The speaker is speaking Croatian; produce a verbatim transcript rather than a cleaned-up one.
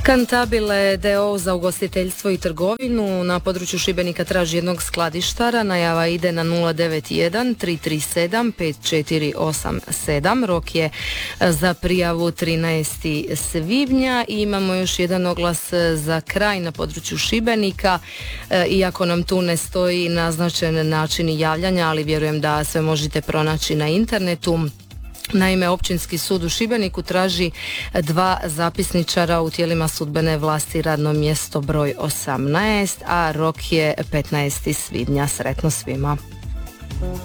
Cantabile d o o za ugostiteljstvo i trgovinu na području Šibenika traži jednog skladištara. Najava ide na nula devet jedan tri tri sedam pet četiri osam sedam. Rok je za prijavu trinaesti svibnja i imamo još jedan oglas za kraj na području Šibenika. Iako nam tu ne stoji naznačen način javljanja, ali vjerujem da sve možete pronaći na internetu. Naime, Općinski sud u Šibeniku traži dva zapisničara u tijelima sudbene vlasti, radno mjesto broj osamnaest, a rok je petnaesti svibnja. Sretno svima.